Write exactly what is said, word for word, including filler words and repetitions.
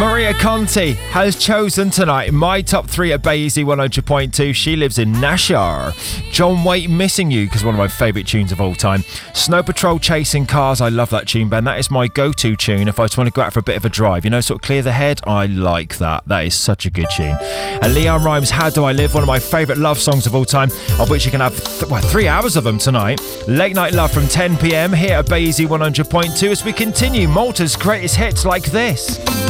Maria Conti has chosen tonight my top three at Bay Easy one hundred point two. She lives in Nashar. John Waite, Missing You, because one of my favourite tunes of all time. Snow Patrol, Chasing Cars. I love that tune, Ben. That is my go-to tune if I just want to go out for a bit of a drive. You know, sort of clear the head. I like that. That is such a good tune. And Leon Rimes, How Do I Live? One of my favourite love songs of all time, of which you can have th- well, three hours of them tonight. Late Night Love from ten p.m. here at Bay Easy one hundred point two as we continue Malta's greatest hits like this.